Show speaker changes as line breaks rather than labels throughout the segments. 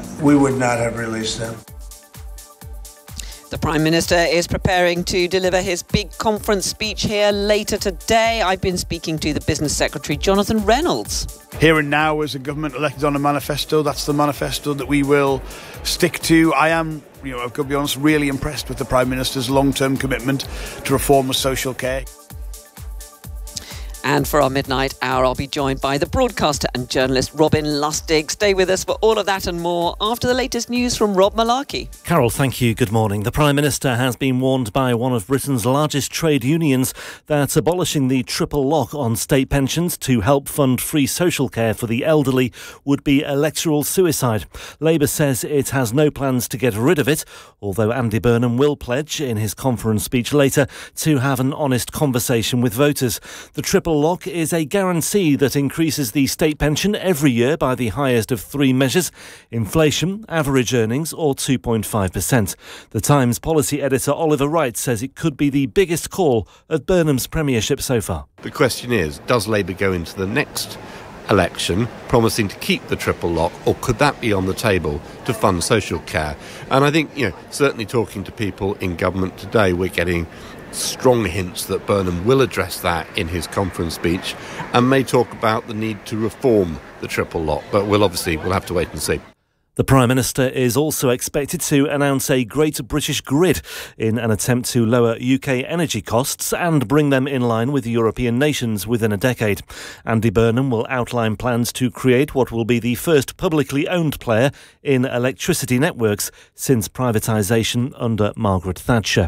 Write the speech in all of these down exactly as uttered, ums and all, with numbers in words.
we would not have released them.
The Prime Minister is preparing to deliver his big conference speech here later today. I've been speaking to the Business Secretary, Jonathan Reynolds.
Here and now, as a government elected on a manifesto, that's the manifesto that we will stick to. I am, you know, I've got to be honest, really impressed with the Prime Minister's long-term commitment to reform of social care.
And for our midnight hour, I'll be joined by the broadcaster and journalist Robin Lustig. Stay with us for all of that and more after the latest news from Rob Malarkey.
Carol, thank you. Good morning. The Prime Minister has been warned by one of Britain's largest trade unions that abolishing the triple lock on state pensions to help fund free social care for the elderly would be electoral suicide. Labour says it has no plans to get rid of it, although Andy Burnham will pledge in his conference speech later to have an honest conversation with voters. The triple lock is a guarantee that increases the state pension every year by the highest of three measures: inflation, average earnings or two point five percent. The Times policy editor Oliver Wright says it could be the biggest call of Burnham's premiership so far.
The question is, does Labour go into the next election promising to keep the triple lock, or could that be on the table to fund social care? And I think, you know, certainly talking to people in government today, we're getting strong hints that Burnham will address that in his conference speech and may talk about the need to reform the triple lock, but we'll obviously we'll have to wait and see.
The Prime Minister is also expected to announce a Great British Grid in an attempt to lower U K energy costs and bring them in line with European nations within a decade. Andy Burnham will outline plans to create what will be the first publicly owned player in electricity networks since privatisation under Margaret Thatcher.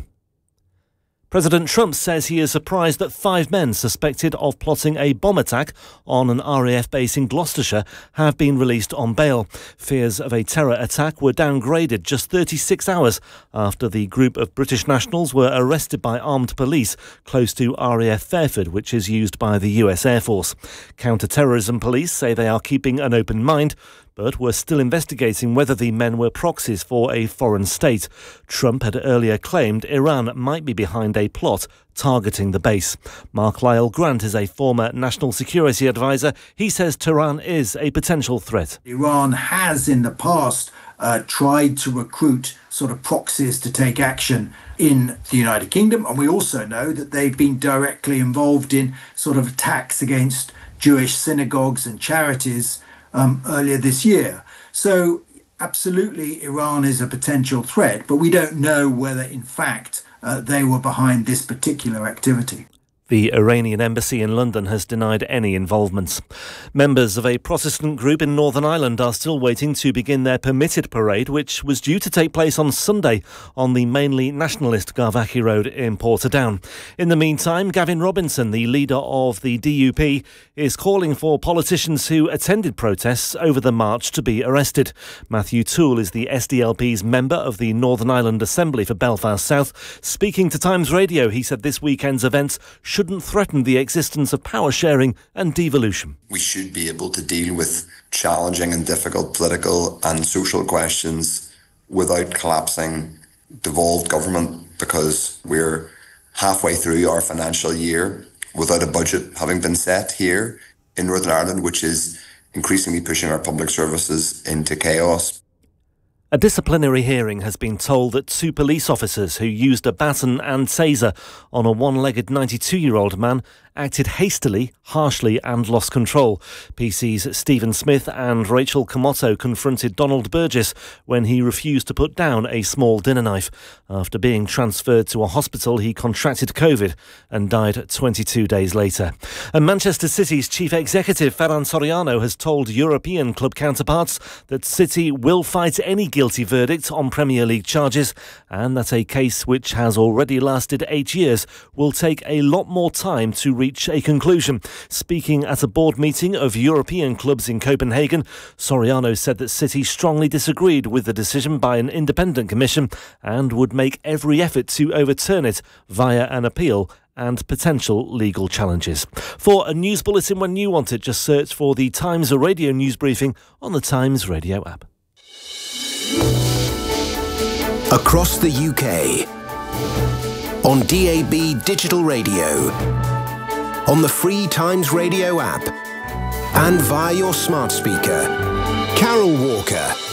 President Trump says he is surprised that five men suspected of plotting a bomb attack on an R A F base in Gloucestershire have been released on bail. Fears of a terror attack were downgraded just thirty-six hours after the group of British nationals were arrested by armed police close to R A F Fairford, which is used by the U S Air Force. Counter-terrorism police say they are keeping an open mind, but were still investigating whether the men were proxies for a foreign state. Trump had earlier claimed Iran might be behind a plot targeting the base. Mark Lyle Grant is a former national security advisor. He says Tehran is a potential threat.
Iran has in the past uh, tried to recruit sort of proxies to take action in the United Kingdom, and we also know that they've been directly involved in sort of attacks against Jewish synagogues and charities Um, earlier this year. So absolutely Iran is a potential threat, but we don't know whether in fact uh, they were behind this particular activity.
The Iranian embassy in London has denied any involvement. Members of a Protestant group in Northern Ireland are still waiting to begin their permitted parade, which was due to take place on Sunday on the mainly nationalist Garvaghy Road in Portadown. In the meantime, Gavin Robinson, the leader of the D U P, is calling for politicians who attended protests over the march to be arrested. Matthew Toole is the S D L P's member of the Northern Ireland Assembly for Belfast South. Speaking to Times Radio, he said this weekend's events shouldn't threaten the existence of power sharing and devolution.
We should be able to deal with challenging and difficult political and social questions without collapsing devolved government, because we're halfway through our financial year without a budget having been set here in Northern Ireland, which is increasingly pushing our public services into chaos.
A disciplinary hearing has been told that two police officers who used a baton and taser on a one-legged ninety-two-year-old man acted hastily, harshly and lost control. P C's Stephen Smith and Rachel Camotto confronted Donald Burgess when he refused to put down a small dinner knife. After being transferred to a hospital, he contracted COVID and died twenty-two days later. And Manchester City's chief executive, Ferran Soriano, has told European club counterparts that City will fight any guilty verdict on Premier League charges, and that a case which has already lasted eight years will take a lot more time to reach reach a conclusion. Speaking at a board meeting of European clubs in Copenhagen, Soriano said that City strongly disagreed with the decision by an independent commission and would make every effort to overturn it via an appeal and potential legal challenges. For a news bulletin when you want it, just search for the Times Radio news briefing on the Times Radio app.
Across the U K, on D A B digital radio, on the free Times Radio app, and via your smart speaker. Carol Walker.